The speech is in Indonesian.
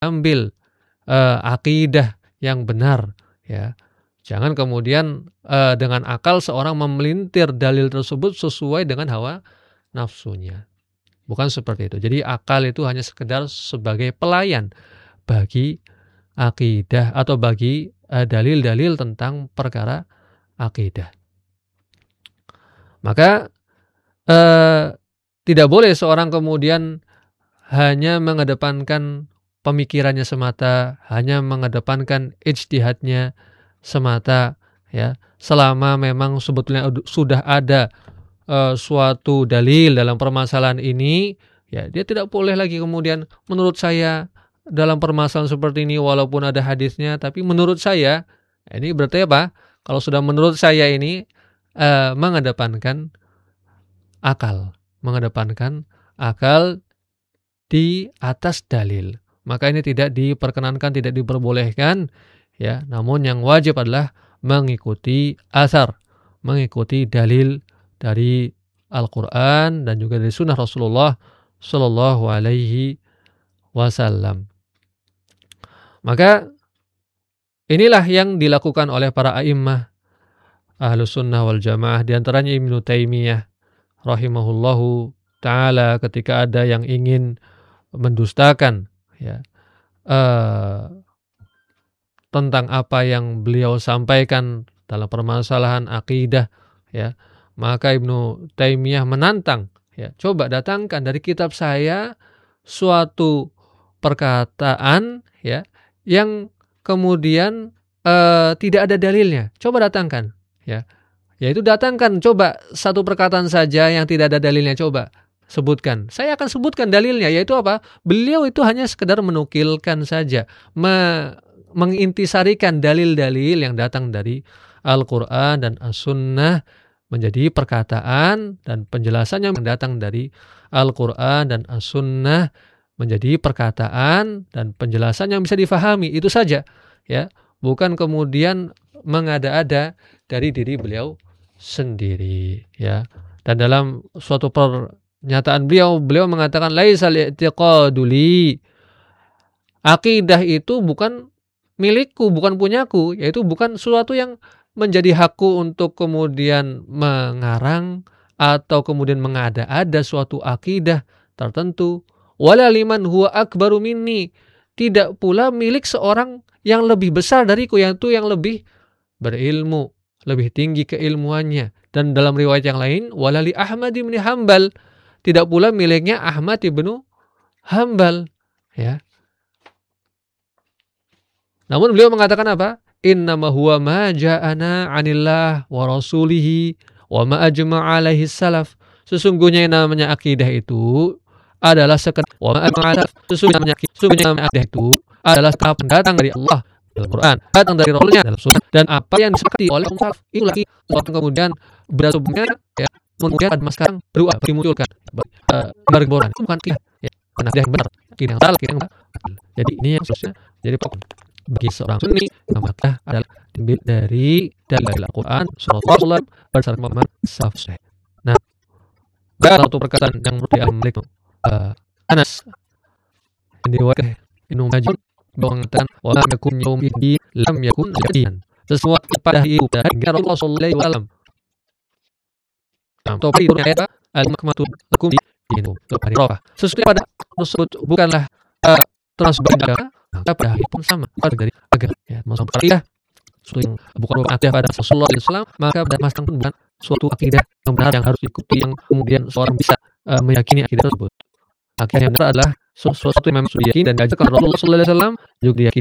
ambil akidah yang benar, ya. Jangan kemudian dengan akal seorang memelintir dalil tersebut sesuai dengan hawa nafsunya. Bukan seperti itu. Jadi akal itu hanya sekedar sebagai pelayan bagi akidah atau bagi dalil-dalil tentang perkara akidah. Maka tidak boleh seorang kemudian hanya mengedepankan pemikirannya semata, hanya mengedepankan ijtihadnya semata, ya. Selama memang sebetulnya sudah ada suatu dalil dalam permasalahan ini, ya dia tidak boleh lagi kemudian menurut saya dalam permasalahan seperti ini walaupun ada hadisnya, tapi menurut saya, ini berarti apa? Kalau sudah menurut saya ini mengedepankan akal di atas dalil. Maka ini tidak diperkenankan, tidak diperbolehkan, ya. Namun yang wajib adalah mengikuti asar, mengikuti dalil dari Al-Quran dan juga dari sunnah Rasulullah Sallallahu Alaihi Wasallam. Maka inilah yang dilakukan oleh para a'immah Ahlus Sunnah wal Jamaah, di antaranya Ibnu Taimiyah rahimahullahu ta'ala, ketika ada yang ingin mendustakan, ya, tentang apa yang beliau sampaikan dalam permasalahan akidah, ya, maka Ibnu Taimiyah menantang, ya, coba datangkan dari kitab saya suatu perkataan, ya, yang kemudian tidak ada dalilnya. Coba datangkan, ya. Yaitu datangkan coba satu perkataan saja yang tidak ada dalilnya, coba sebutkan. Saya akan sebutkan dalilnya, yaitu apa? Beliau itu hanya sekedar menukilkan saja, mengintisarikan dalil-dalil yang datang dari Al-Quran dan As-Sunnah menjadi perkataan, dan penjelasan yang datang dari Al-Quran dan As-Sunnah menjadi perkataan dan penjelasan yang bisa difahami. Itu saja, ya. Bukan kemudian mengada-ada dari diri beliau sendiri, ya. Dan dalam suatu pernyataan beliau mengatakan laisal i'tiqadu li, akidah itu bukan milikku, bukan punyaku, yaitu bukan sesuatu yang menjadi hakku untuk kemudian mengarang atau kemudian mengada-ada suatu akidah tertentu. Wala liman huwa akbaru minni, tidak pula milik seorang yang lebih besar dariku, yaitu yang lebih berilmu, lebih tinggi keilmuannya. Dan dalam riwayat yang lain, walali Ahmad bin Hanbal, tidak pula miliknya Ahmad bin Hanbal, ya. Namun beliau mengatakan apa? Innama huwa ma ja'ana 'anillah wa rasulihi wa ma ajma'a alaihi salaf. Sesungguhnya yang namanya akidah itu adalah sekedar sesungguhnya akidah itu adalah apa datang dari Allah dalam Quran, datang dari Rasulnya dalam Sunnah, dan apa yang disepakati oleh umat salaf. Itulah kemudian berasumnya, ya, kemudian pada masa sekarang dimunculkan bergeboran. Itu bukan akidah, ya, bukan akidah yang benar, akidah yang salah, akidah yang benar. Jadi ini yang seharusnya jadi pokok bagi seorang sunni. Maka adalah diambil dari Al-Quran, surah Rasulullah berdasarkan pemahaman salaf saleh. Nah, ada satu perkataan yang menurut Al-Malik Anas yang diriwayatkan Ibnu Majah bahwa mengatakan wa lam yakun yaumiddi lam yakun jadian, sesuatu pada itu dari Rasulullah sallallahu alaihi wasallam. Nah, topik itu ayat al-makmatu lakum dinu hari Arafah. Sesuatu pada tersebut bukanlah termasuk agama, pada hari pun sama dari agama, ya, masuk akidah sesuatu yang bukan akidah pada Rasulullah sallallahu alaihi wasallam, maka pada masa pun bukan suatu akidah yang benar yang harus diikuti, yang kemudian seorang bisa meyakini akidah tersebut. Akidah yang benar adalah sesuatu yang memang sudah diyakini dan diajarkan Rasulullah sallallahu alaihi wasallam, juga diyakini